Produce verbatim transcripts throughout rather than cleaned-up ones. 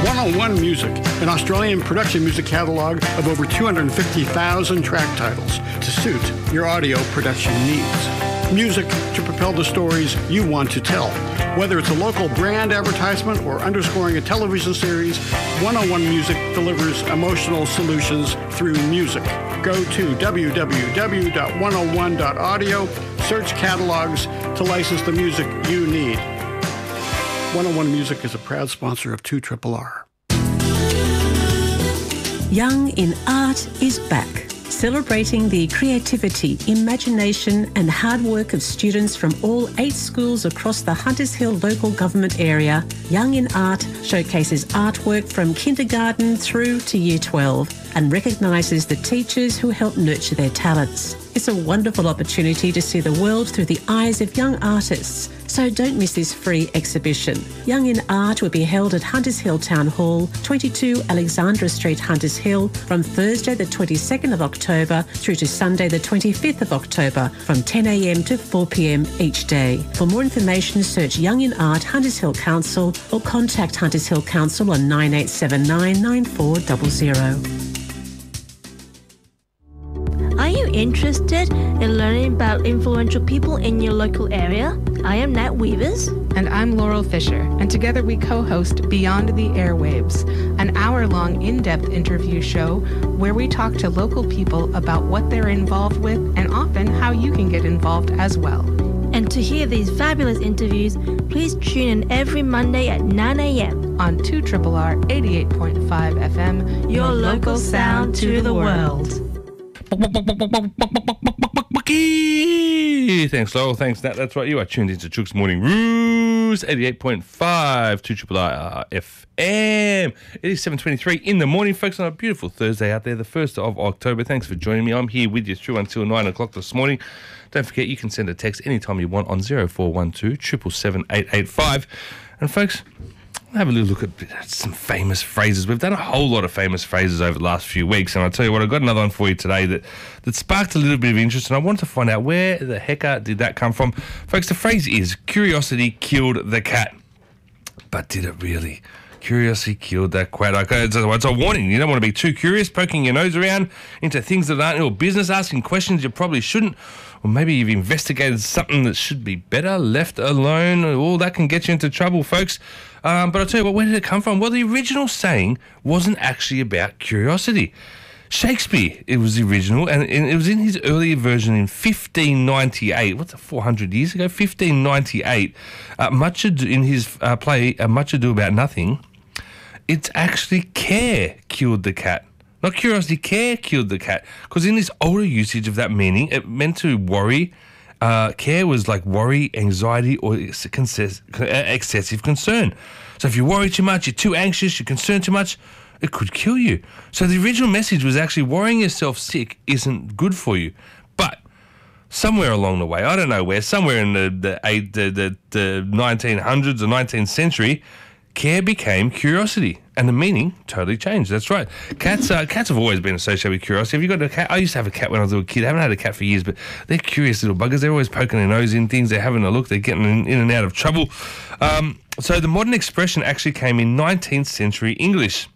one oh one Music, an Australian production music catalogue of over two hundred fifty thousand track titles to suit your audio production needs. Music to propel the stories you want to tell. Whether it's a local brand advertisement or underscoring a television series, one oh one Music delivers emotional solutions through music. Go to w w w dot one oh one dot audio, search catalogs to license the music you need. one oh one Music is a proud sponsor of two R R R. Young in Art is back, celebrating the creativity, imagination and hard work of students from all eight schools across the Hunters Hill local government area. Young in Art showcases artwork from kindergarten through to year twelve and recognises the teachers who help nurture their talents. It's a wonderful opportunity to see the world through the eyes of young artists, so don't miss this free exhibition. Young in Art will be held at Hunters Hill Town Hall, twenty-two Alexandra Street, Hunters Hill, from Thursday the twenty-second of October through to Sunday the twenty-fifth of October from ten a m to four p m each day. For more information, search Young in Art Hunters Hill Council or contact Hunters Hill Council on nine eight seven nine, nine four zero zero. Are you interested in learning about influential people in your local area? I am Nat Weavers. And I'm Laurel Fisher, and together we co-host Beyond the Airwaves, an hour-long in-depth interview show where we talk to local people about what they're involved with and often how you can get involved as well. And to hear these fabulous interviews, please tune in every Monday at nine a m on two R R R eighty-eight point five F M, your, your local sound to the world. Thanks, Laurel. Thanks, Nat. That's right. You are tuned into Chook's Morning Ruse, eighty-eight point five, two R R R F M. It is seven twenty-three in the morning, folks, on a beautiful Thursday out there, the first of October. Thanks for joining me. I'm here with you through until nine o'clock this morning. Don't forget, you can send a text anytime you want on zero four one two, seven seven seven, eight eight five. And, folks, have a little look at some famous phrases. We've done a whole lot of famous phrases over the last few weeks, and I'll tell you what, I've got another one for you today that, that sparked a little bit of interest, and I wanted to find out where the hecker did that come from. Folks, the phrase is, curiosity killed the cat. But did it really? Curiosity killed that cat. Okay, it's a, it's a warning. You don't want to be too curious, poking your nose around into things that aren't your business, asking questions you probably shouldn't. Or maybe you've investigated something that should be better left alone. All that can get you into trouble, folks. Um, but I'll tell you what, where did it come from? Well, the original saying wasn't actually about curiosity. Shakespeare, it was the original, and it was in his earlier version in fifteen ninety-eight. What's that, four hundred years ago? fifteen ninety-eight. Uh, much ado, in his uh, play, uh, Much Ado About Nothing, it's actually care killed the cat. Not curiosity, care killed the cat. Because in this older usage of that meaning, it meant to worry. Uh, care was like worry, anxiety, or excessive concern. So if you worry too much, you're too anxious, you're concerned too much, it could kill you. So the original message was actually worrying yourself sick isn't good for you. But somewhere along the way, I don't know where, somewhere in the the, eight, the, the, the nineteen hundreds or nineteenth century, care became curiosity, and the meaning totally changed. That's right. Cats uh, cats have always been associated with curiosity. Have you got a cat? I used to have a cat when I was a little kid. I haven't had a cat for years, but they're curious little buggers. They're always poking their nose in things. They're having a look. They're getting in, in and out of trouble. Um, so the modern expression actually came in nineteenth century English.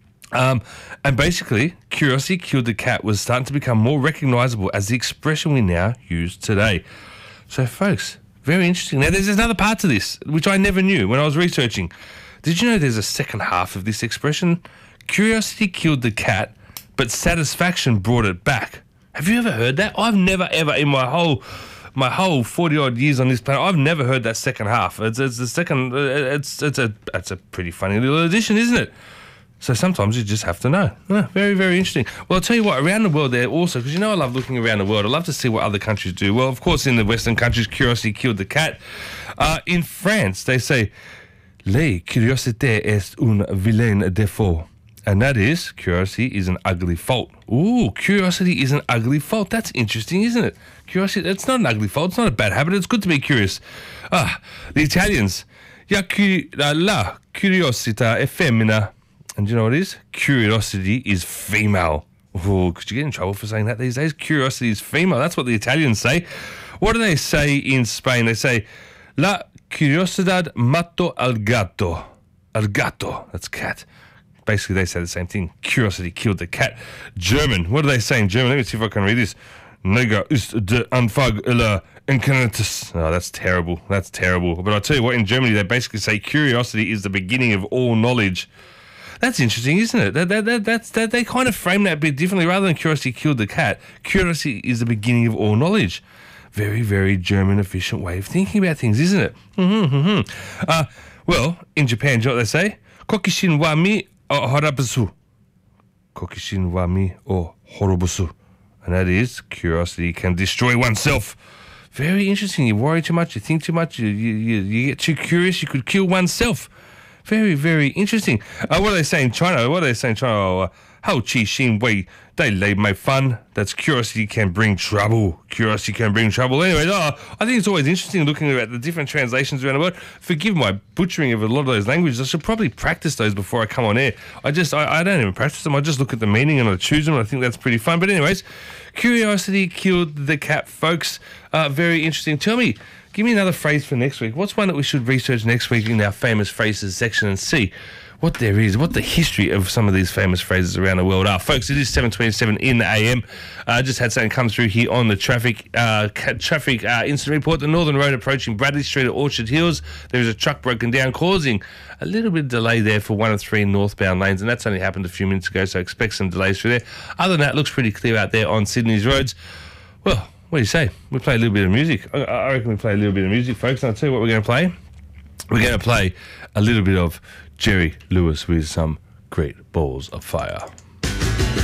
Um, and basically, curiosity killed the cat was starting to become more recognisable as the expression we now use today. So, folks, very interesting. Now, there's another part to this, which I never knew when I was researching. Did you know there's a second half of this expression? Curiosity killed the cat, but satisfaction brought it back. Have you ever heard that? I've never, ever, in my whole my whole forty-odd years on this planet, I've never heard that second half. It's, it's the second, it's, it's, a, it's a pretty funny little addition, isn't it? So sometimes you just have to know. Yeah, very, very interesting. Well, I'll tell you what, around the world there also, because you know I love looking around the world. I love to see what other countries do. Well, of course, in the Western countries, curiosity killed the cat. Uh, in France, they say, La curiosité est un vilain défaut. And that is, curiosity is an ugly fault. Ooh, curiosity is an ugly fault. That's interesting, isn't it? Curiosity, it's not an ugly fault. It's not a bad habit. It's good to be curious. Ah, the Italians, ja, la curiosità è femmina. And do you know what it is? Curiosity is female. Ooh, could you get in trouble for saying that these days? Curiosity is female. That's what the Italians say. What do they say in Spain? They say, la curiosidad mató al gato. El gato. That's cat. Basically, they say the same thing. Curiosity killed the cat. German. What do they say in German? Let me see if I can read this. Neger ist der Anfang aller Incarnatus. Oh, that's terrible. That's terrible. But I'll tell you what, in Germany, they basically say curiosity is the beginning of all knowledge. That's interesting, isn't it? That, that, that, that's, that, they kind of frame that a bit differently. Rather than curiosity killed the cat, curiosity is the beginning of all knowledge. Very, very German efficient way of thinking about things, isn't it? Mm-hmm, mm-hmm. Uh, well, in Japan, do you know what they say? Kokishin wa mi o horobusu. Kokishin wa mi o horobusu. And that is, curiosity can destroy oneself. Very interesting. You worry too much, you think too much, you, you, you, you get too curious, you could kill oneself. Very, very interesting. Uh, what are they saying in China? What are they saying in China? Uh, How chi xin wei they lay my fun. That's curiosity can bring trouble. Curiosity can bring trouble. Anyway, oh, I think it's always interesting looking at the different translations around the world. Forgive my butchering of a lot of those languages. I should probably practice those before I come on air. I just, I, I don't even practice them. I just look at the meaning and I choose them. And I think that's pretty fun. But anyways, curiosity killed the cat, folks. Uh, very interesting. Tell me, give me another phrase for next week. What's one that we should research next week in our famous phrases section and see what there is, what the history of some of these famous phrases around the world are. Folks, it is seven twenty-seven in the A M. I uh, just had something come through here on the traffic uh, traffic uh, incident report. The Northern Road approaching Bradley Street at Orchard Hills. There is a truck broken down, causing a little bit of delay there for one of three northbound lanes, and that's only happened a few minutes ago, so expect some delays through there. Other than that, it looks pretty clear out there on Sydney's roads. Well, what do you say? We play a little bit of music. I, I reckon we play a little bit of music, folks, and I'll tell you what we're going to play. We're going to play a little bit of Jerry Lewis with some great balls of fire.